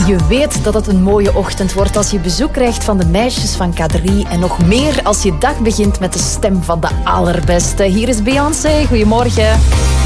Je weet dat het een mooie ochtend wordt als je bezoek krijgt van de meisjes van K3 en nog meer als je dag begint met de stem van de allerbeste. Hier is Beyoncé. Goedemorgen.